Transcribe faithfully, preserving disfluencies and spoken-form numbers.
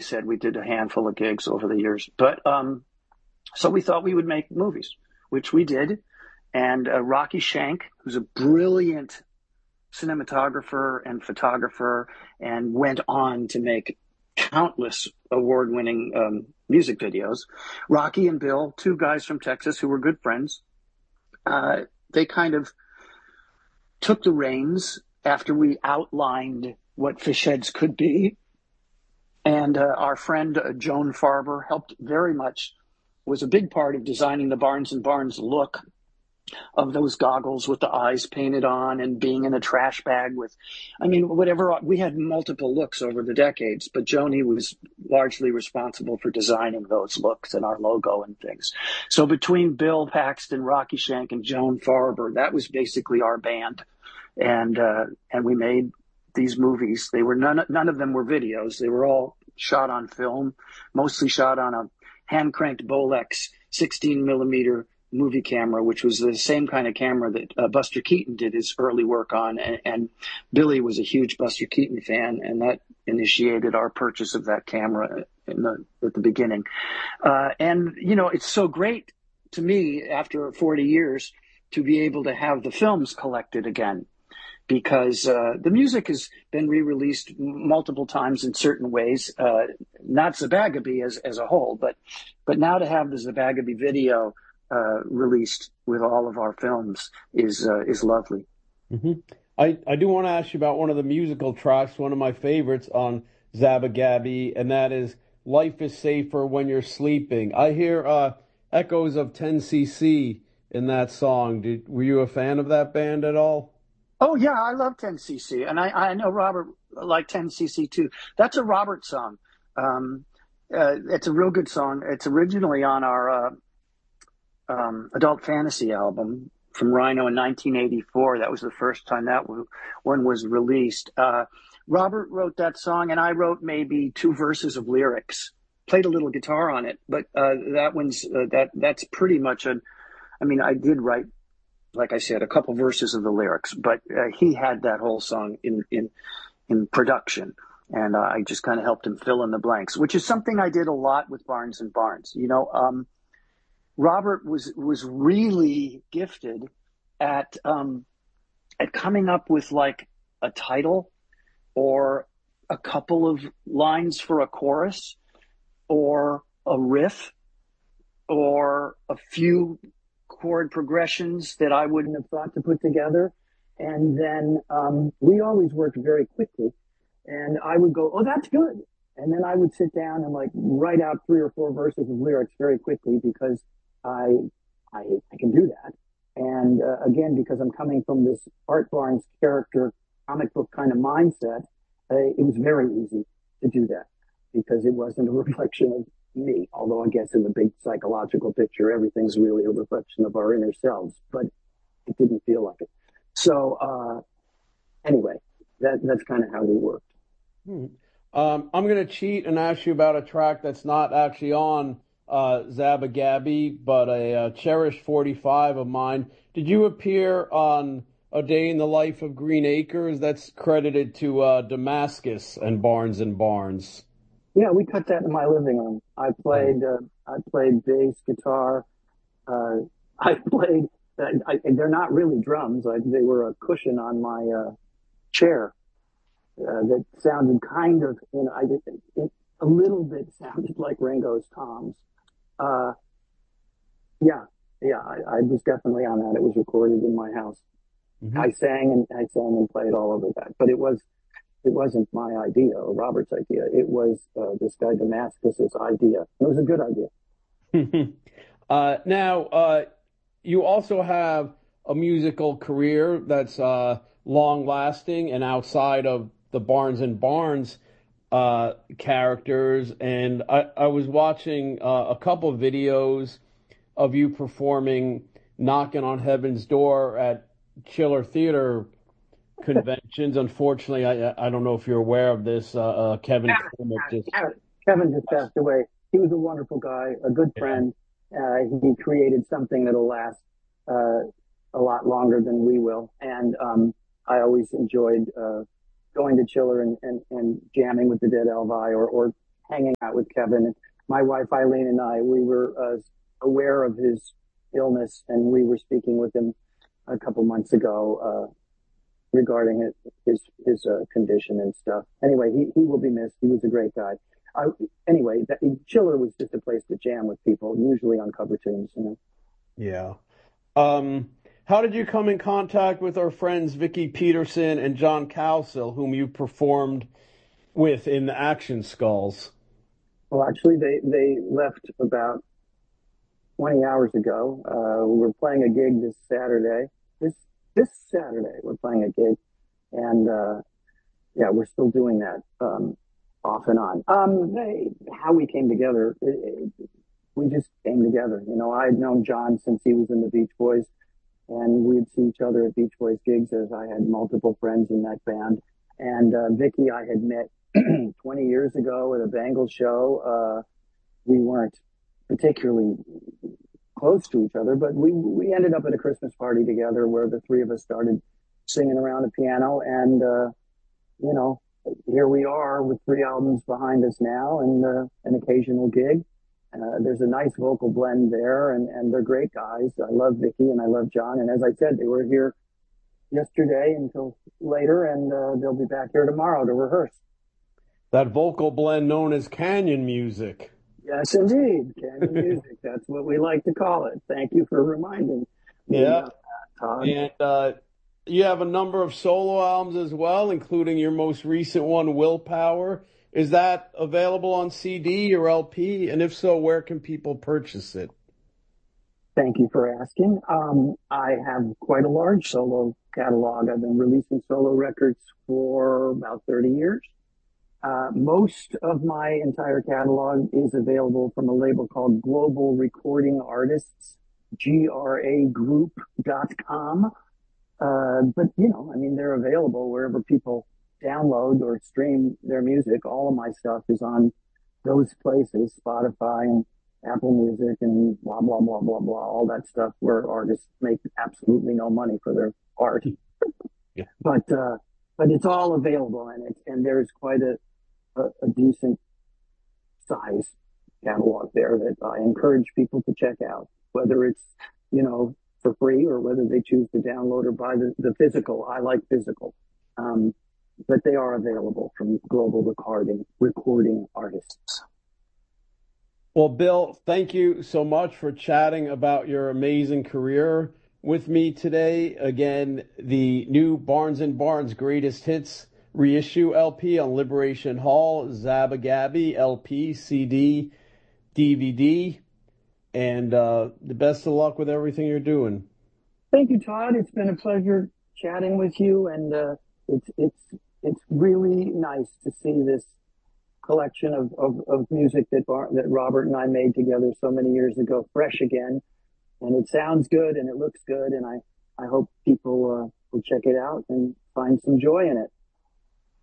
said, we did a handful of gigs over the years. But um, so we thought we would make movies, which we did. And uh, Rocky Schenk, who's a brilliant cinematographer and photographer, and went on to make countless award-winning um, music videos. Rocky and Bill, two guys from Texas who were good friends, uh, they kind of took the reins after we outlined what Fish Heads could be. And uh, our friend uh, Joan Farber helped very much, was a big part of designing the Barnes and Barnes look of those goggles with the eyes painted on and being in a trash bag with, I mean, whatever. We had multiple looks over the decades, but Joni was largely responsible for designing those looks and our logo and things. So between Bill Paxton, Rocky Schenk, and Joan Farber, that was basically our band. And, uh, and we made these movies. They were none, none of them were videos. They were all shot on film, mostly shot on a hand cranked Bolex sixteen millimeter movie camera, which was the same kind of camera that uh, Buster Keaton did his early work on. And, and Billy was a huge Buster Keaton fan, and that initiated our purchase of that camera in the, at the beginning. Uh, and, you know, it's so great to me after forty years to be able to have the films collected again, because uh, the music has been re-released multiple times in certain ways, uh, not Zabagaby as, as a whole, but, but now to have the Zabagaby video Uh, released with all of our films is uh, is lovely. Mm-hmm. I, I do want to ask you about one of the musical tracks, one of my favorites on Zabagaby, and that is "Life is Safer When You're Sleeping." I hear uh, echoes of ten C C in that song. Did, were you a fan of that band at all? Oh yeah, I love ten C C, and I, I know Robert liked ten C C too. That's a Robert song. Um, uh, it's a real good song. It's originally on our uh, Um, adult fantasy album from Rhino in nineteen eighty-four. That was the first time that w- one was released. Uh, Robert wrote that song, and I wrote maybe two verses of lyrics. Played a little guitar on it, but uh, that one's uh, that that's pretty much a. I mean, I did write, like I said, a couple verses of the lyrics, but uh, he had that whole song in in in production, and uh, I just kind of helped him fill in the blanks, which is something I did a lot with Barnes and Barnes. You know. Um, Robert was was really gifted at um, at coming up with like a title or a couple of lines for a chorus or a riff or a few chord progressions that I wouldn't have thought to put together. And then um, we always worked very quickly. And I would go, oh, that's good. And then I would sit down and like write out three or four verses of lyrics very quickly because I, I, I can do that. And uh, again, because I'm coming from this Art Barnes character, comic book kind of mindset, uh, it was very easy to do that because it wasn't a reflection of me. Although I guess in the big psychological picture, everything's really a reflection of our inner selves, but it didn't feel like it. So uh, anyway, that, that's kind of how we worked. Hmm. Um, I'm going to cheat and ask you about a track that's not actually on uh, Zabagaby, but a uh, cherished forty-five of mine. Did you appear on A Day in the Life of Green Acres? That's credited to uh, Damascus and Barnes and Barnes. Yeah, we cut that in my living room. I played, uh, I played bass, guitar. Uh, I played. Uh, I, they're not really drums. I, they were a cushion on my uh, chair. Uh, that sounded kind of, you know, I did, it, a little bit sounded like Ringo's Toms. Uh, yeah, yeah, I, I was definitely on that. It was recorded in my house. Mm-hmm. I sang and I sang and played all over that, but it was, it wasn't my idea or Robert's idea. It was uh, this guy Damascus's idea. It was a good idea. uh, now, uh, you also have a musical career that's uh, long-lasting and outside of the Barnes and Barnes uh, characters, and I, I was watching uh, a couple of videos of you performing Knocking on Heaven's Door at Chiller Theater conventions. Unfortunately, I I don't know if you're aware of this. Uh, uh, Kevin just... Kevin has passed away. He was a wonderful guy, a good friend. Uh, he created something that'll last uh, a lot longer than we will, and um, I always enjoyed uh, going to Chiller and, and, and jamming with the Dead Elvi or, or hanging out with Kevin. My wife Eileen and I, we were uh, aware of his illness, and we were speaking with him a couple months ago uh, regarding it, his his uh, condition and stuff. Anyway, he, he will be missed. He was a great guy. I, anyway, that, Chiller was just a place to jam with people, usually on Cover Tunes, you know. Yeah. Um, how did you come in contact with our friends Vicky Peterson and John Cowsill, whom you performed with in the Action Skulls? Well, actually, they, they left about twenty hours ago. Uh, we're playing a gig this Saturday. This this Saturday, we're playing a gig, and uh, yeah, we're still doing that um, off and on. Um, they, how we came together, it, it, we just came together. You know, I had known John since he was in the Beach Boys, and we'd see each other at Beach Boys gigs, as I had multiple friends in that band. And uh, Vicky, I had met twenty years ago at a Bangles show. Uh, we weren't particularly close to each other, but we we ended up at a Christmas party together where the three of us started singing around a piano, and uh, you know, here we are with three albums behind us now, and uh, an occasional gig. Uh, there's a nice vocal blend there, and, and they're great guys. I love Vicky and I love John, and as I said, they were here yesterday until later, and uh, they'll be back here tomorrow to rehearse. That vocal blend known as Canyon music. Yes, indeed. Canyon music. That's what we like to call it. Thank you for reminding me Yeah. of that, Todd. And uh, you have a number of solo albums as well, including your most recent one, Willpower. Is that available on C D or L P? And if so, where can people purchase it? Thank you for asking. Um, I have quite a large solo catalog. I've been releasing solo records for about thirty years. Uh, most of my entire catalog is available from a label called Global Recording Artists, G R A group dot com. Uh, but, you know, I mean, they're available wherever people download or stream their music. All of my stuff is on those places, Spotify and Apple Music and blah, blah, blah, blah, blah, all that stuff where artists make absolutely no money for their art. Yeah. But, uh, but it's all available, and it, and there's quite a, a, a decent size catalog there that I encourage people to check out, whether it's, you know, for free or whether they choose to download or buy the, the physical. I like physical. Um, but they are available from Global Recording, Recording Artists. Well, Bill, thank you so much for chatting about your amazing career with me today. Again, the new Barnes and Barnes Greatest Hits reissue L P on Liberation Hall, Zabba Gabby, L P, C D, D V D, and uh, the best of luck with everything you're doing. Thank you, Todd. It's been a pleasure chatting with you, and uh, it's it's it's really nice to see this collection of, of, of music that Bar- that Robert and I made together so many years ago, fresh again. And it sounds good and it looks good, and I, I hope people uh, will check it out and find some joy in it.